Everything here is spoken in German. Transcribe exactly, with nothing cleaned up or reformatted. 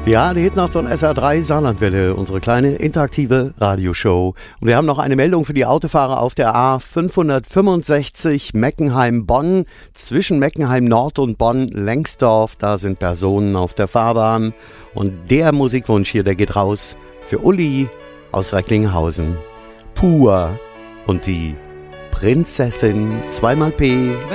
Ja, die Hitnacht von S R drei Saarlandwelle, unsere kleine interaktive Radioshow. Und wir haben noch eine Meldung für die Autofahrer auf der A fünfhundertfünfundsechzig Meckenheim-Bonn. Zwischen Meckenheim Nord und Bonn-Lengsdorf, da sind Personen auf der Fahrbahn. Und der Musikwunsch hier, der geht raus für Uli aus Recklinghausen. Pur und die Prinzessin, zweimal P.